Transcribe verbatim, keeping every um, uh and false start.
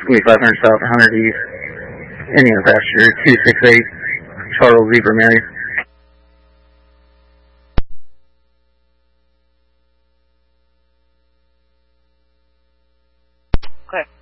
twenty-five hundred south, one hundred east, Indiana pasture, two six eight, Charles Zebra Mary. Okay.